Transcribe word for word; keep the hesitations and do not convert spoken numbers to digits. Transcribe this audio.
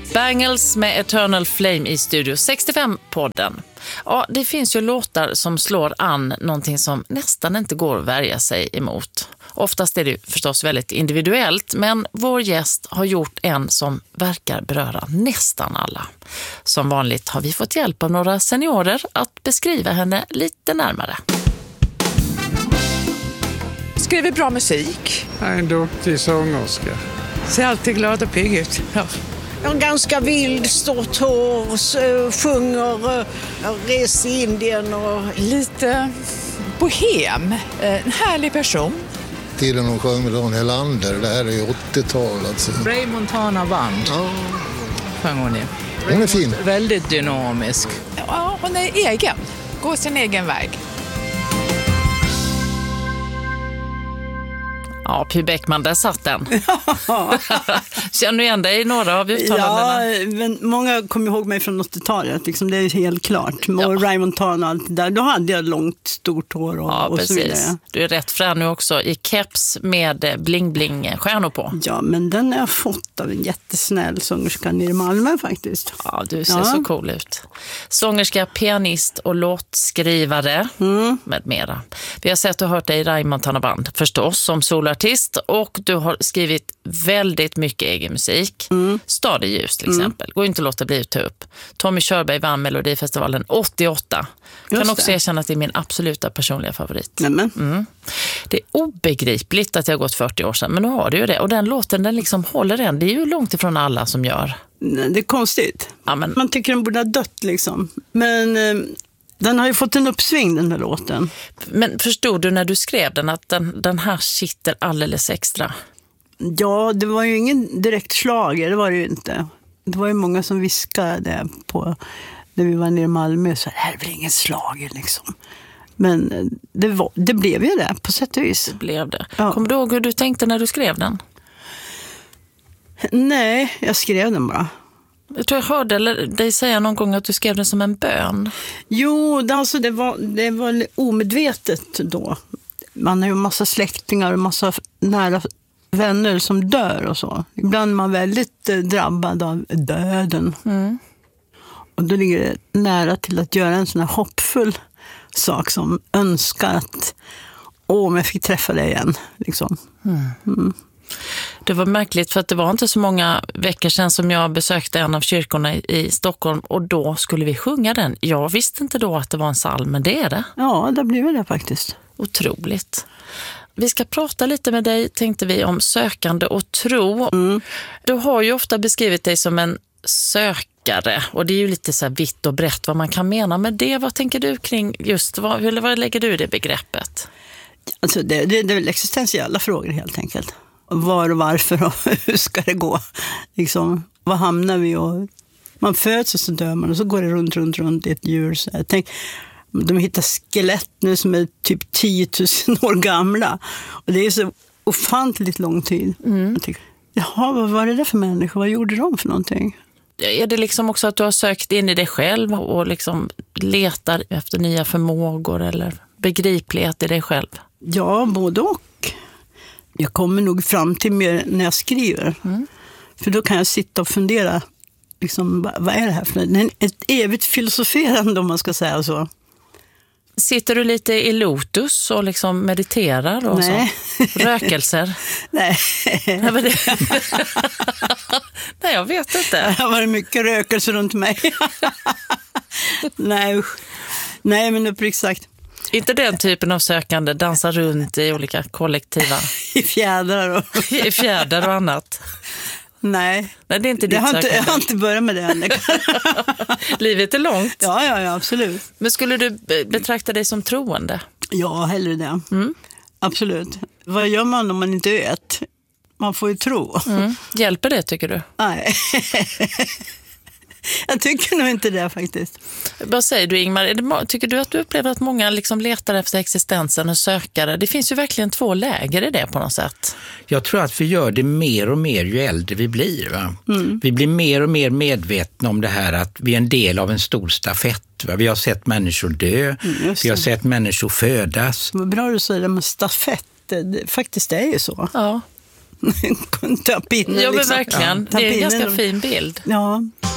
Bangles med Eternal Flame i Studio sextiofem-podden. Ja, det finns ju låtar som slår an någonting som nästan inte går att värja sig emot. Oftast är det ju förstås väldigt individuellt, men vår gäst har gjort en som verkar beröra nästan alla. Som vanligt har vi fått hjälp av några seniorer att beskriva henne lite närmare. Skriver bra musik. Jag är en duktig sångerska. Ser alltid glad och pigg ut. Ja. Jag är ganska vild, stort hår, sjunger, reser i Indien och... Lite bohem. En härlig person. Tiden hon sjöng med Ron Helander, det här är ju åttiotal alltså. Ray Montana Band. Ja. Sjöng hon ju. Hon är fin. Väldigt dynamisk. Ja, hon är egen. Går sin egen väg. Ja, Py Bäckman, där satt den. Känner du igen dig i några av uttalandena? Ja, men många kommer ihåg mig från åttiotalet. Liksom, det är helt klart. Med ja. Ray Montana och allt det där. Då hade jag långt, stort hår och, ja, och så vidare. Du är rätt frän nu också i keps med bling-bling-stjärnor på. Ja, men den har jag fått av en jättesnäll sångerska nere i Malmö faktiskt. Ja, du ser ja. så cool ut. Sångerska, pianist och låtskrivare mm. med mera. Vi har sett och hört dig i Ray Montana Band förstås som solartist. Och du har skrivit väldigt mycket egen musik. Mm. Stad i ljus till exempel. Mm. Går inte att låta bli att ta upp. Tommy Körberg vann Melodifestivalen åttioåtta. Just kan också det. Erkänna att det är min absoluta personliga favorit. Mm. Det är obegripligt att jag har gått fyrtio år sedan. Men nu har du ju det. Och den låten, den liksom håller den. Det är ju långt ifrån alla som gör. Det är konstigt. Ja, men... Man tycker den borde ha dött liksom. Men... Eh... Den har ju fått en uppsving, den här låten. Men förstod du när du skrev den att den, den här sitter alldeles extra? Ja, det var ju ingen direkt slager, det var det ju inte. Det var ju många som viskade på när vi var nere i Malmö. Så här är väl ingen slager liksom. Men det, var, det blev ju det, på sätt och vis. Det blev det. Ja. Kommer du ihåg hur du tänkte när du skrev den? Nej, jag skrev den bara. Jag tror jag hörde dig säga någon gång att du skrev den som en bön. Jo, det, alltså det, var, det var omedvetet då. Man har ju en massa släktingar och massa nära vänner som dör och så. Ibland är man väldigt eh, drabbad av döden. Mm. Och då ligger det nära till att göra en sån här hoppfull sak som önskar att åh, om jag fick träffa dig igen. Liksom. Mm. Mm. Det var märkligt för att det var inte så många veckor sedan som jag besökte en av kyrkorna i, i Stockholm och då skulle vi sjunga den. Jag visste inte då att det var en psalm, men det är det. Ja, det blev det faktiskt. Otroligt. Vi ska prata lite med dig, tänkte vi, om sökande och tro. Mm. Du har ju ofta beskrivit dig som en sökare och det är ju lite så här vitt och brett vad man kan mena med det. Vad tänker du kring just, vad, hur, vad lägger du i det begreppet? Alltså det, det, det är väl existentiella frågor helt enkelt. Var och varför och hur ska det gå? Liksom, vad hamnar vi och man föds och så dör man och så går det runt, runt, runt i ett djur. Så jag tänk, de hittar skelett nu som är typ tio tusen år gamla och det är så ofantligt lång tid. Mm. Jag tänker, jaha, vad var det där för människor? Vad gjorde de för någonting? Är det liksom också att du har sökt in i dig själv och liksom letar efter nya förmågor eller begriplighet i dig själv? Ja, både och. Jag kommer nog fram till mer när jag skriver. Mm. För då kan jag sitta och fundera, liksom, vad är det här för något? Ett evigt filosoferande om man ska säga så. Sitter du lite i lotus och liksom mediterar och Nej. så? Rökelser? Nej. Nej, men det... Nej, jag vet inte. Det har varit mycket rökelser runt mig. Nej, Nej, men uppriktigt sagt. Inte den typen av sökande, dansa runt i olika kollektiva... I fjädrar och... I fjädrar och annat. Nej. Nej, det är inte ditt jag har sökande. Inte, jag har inte börjat med det än. Livet är långt. Ja, ja, ja, absolut. Men skulle du betrakta dig som troende? Ja, hellre det. Mm. Absolut. Vad gör man om man inte vet? Man får ju tro. Mm. Hjälper det, tycker du? Nej. Jag tycker nog inte det faktiskt. Vad säger du, Ingmar? Är det, tycker du att du upplever att många liksom letar efter existensen och sökare? Det finns ju verkligen två läger i det på något sätt. Jag tror att vi gör det mer och mer ju äldre vi blir. Va? Mm. Vi blir mer och mer medvetna om det här att vi är en del av en stor stafett. Va? Vi har sett människor dö, mm, vi har sett människor födas. Vad bra du säger det med stafett. Det, faktiskt är ju så. Ja. Ta pinnen, Ja, men liksom. verkligen. Ja. Det är en pinnen. ganska fin bild. Ja.